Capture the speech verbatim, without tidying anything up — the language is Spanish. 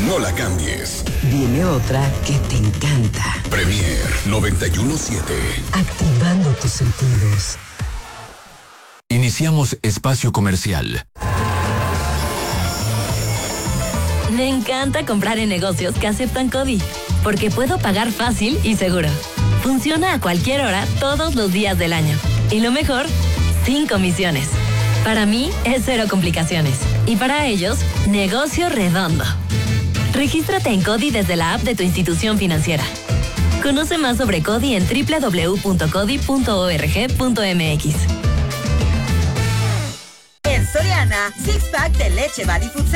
No la cambies. Dime otra que te encanta. Premier noventa y uno siete. Activando tus sentidos. Iniciamos espacio comercial. Me encanta comprar en negocios que aceptan CODI, porque puedo pagar fácil y seguro. Funciona a cualquier hora, todos los días del año. Y lo mejor, sin comisiones. Para mí, es cero complicaciones. Y para ellos, negocio redondo. Regístrate en CODI desde la app de tu institución financiera. Conoce más sobre CODI en doble u doble u doble u punto codi punto org punto m x. En Soriana, six pack de leche Body Foods